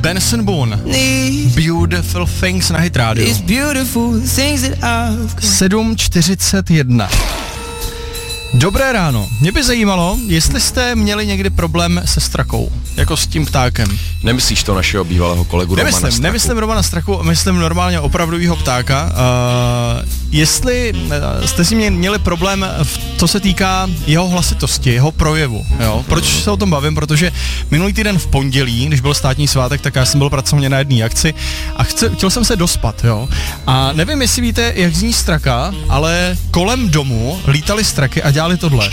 Benson Boone. Beautiful Things na Hit Radio. 7:41. Dobré ráno. Mě by zajímalo, jestli jste měli někdy problém se strakou, jako s tím ptákem. Nemyslíš to našeho bývalého kolegu Romana Straku? Nemyslím Romana Straku, myslím normálně opravdovýho ptáka. Jestli jste si měli problém, co se týká jeho hlasitosti, jeho projevu. Jo? Proč se o tom bavím? Protože minulý týden v pondělí, když byl státní svátek, tak já jsem byl pracovně na jedné akci a chtěl jsem se dospat. Jo? A nevím, jestli víte, jak zní straka, ale kolem domu lítaly straky a dělali tohle.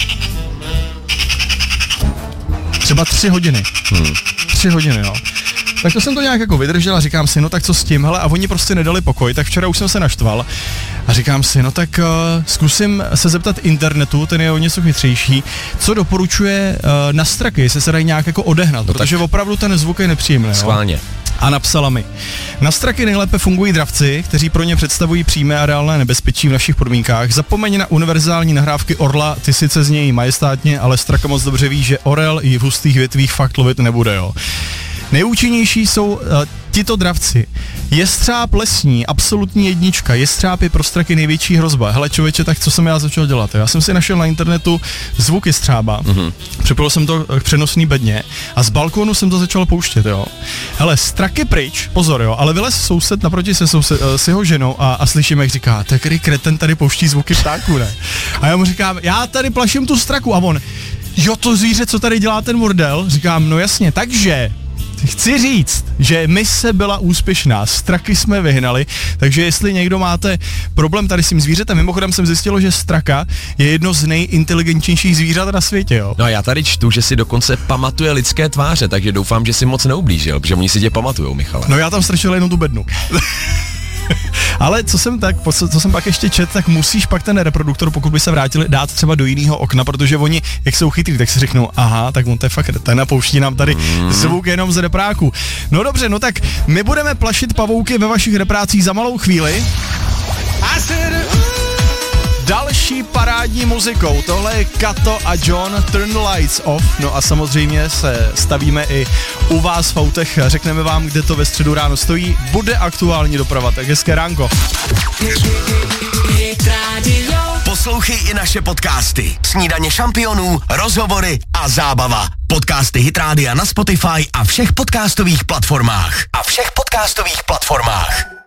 Třeba 3 hodiny. 3 hodiny, jo. Tak to jsem to nějak jako vydržel a říkám si, no tak co s tím, hele, a oni prostě nedali pokoj, tak včera už jsem se naštval a říkám si, no tak zkusím se zeptat internetu, ten je o něco chytřejší, co doporučuje na straky, jestli se dají nějak jako odehnat, no protože opravdu ten zvuk je nepříjemný. Schválně. A napsala mi, na straky nejlépe fungují dravci, kteří pro ně představují přímé a reálné nebezpečí v našich podmínkách. Zapomeň na univerzální nahrávky orla, ty sice znějí majestátně, ale straka moc dobře ví, že orel ji v hustých větvích fakt lovit nebude, jo. Nejúčinnější jsou tito dravci. Jestřáb lesní, absolutní jednička. Jestřáb je pro straky největší hrozba. Hele člověče, tak co jsem já začal dělat? Já jsem si našel na internetu zvuk jestřába, připojil jsem to k přenosný bedně a z balkónu jsem to začal pouštět, jo. Hele, straky pryč, pozor, jo, ale vylez soused naproti se s jeho ženou a slyším, jak říká, tak který kreten tady pouští zvuky ptáků, ne? A já mu říkám, já tady plaším tu straku a on, jo, to zvíře, co tady dělá ten bordel? Říkám, no jasně, takže chci říct, že mise byla úspěšná, straky jsme vyhnali, takže jestli někdo máte problém tady s tím zvířetem, mimochodem jsem zjistil, že straka je jedno z nejinteligentnějších zvířat na světě, jo. No a já tady čtu, že si dokonce pamatuje lidské tváře, takže doufám, že si moc neublížil, protože oni si tě pamatujou, Michale. No já tam strčil jenom tu bednu. Ale co jsem pak ještě čet, tak musíš pak ten reproduktor, pokud by se vrátili, dát třeba do jiného okna, protože oni, jak jsou chytrý, tak si řeknou, aha, tak on to je fakt ten a pouští nám tady zvuk jenom z repráku. No dobře, no tak my budeme plašit pavouky ve vašich reprácích za malou chvíli. Další parádní muzikou, tohle je Kato a John, Turn the Lights Off, no a samozřejmě se stavíme i u vás v autech, řekneme vám, kde to ve středu ráno stojí, bude aktuální doprava, tak hezké ránko. Poslouchej i naše podcasty, Snídaně šampionů, rozhovory a zábava. Podcasty Hit Rádia na Spotify a všech podcastových platformách.